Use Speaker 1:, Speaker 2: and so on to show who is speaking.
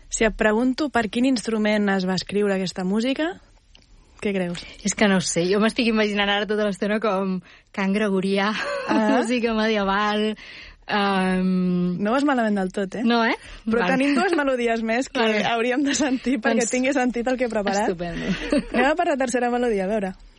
Speaker 1: Si et pregunto per quin instrument es va escriure aquesta música, què creus?
Speaker 2: És que no ho sé, jo m'estic imaginant ara tota l'estona com cant gregorià, música medieval...
Speaker 1: No vas malament del tot,
Speaker 2: No,
Speaker 1: Però tenim dues melodies més que hauríem de sentir perquè tingui sentit el que he preparat.
Speaker 2: Estupendo.
Speaker 1: Anem a per la tercera melodia, a veure.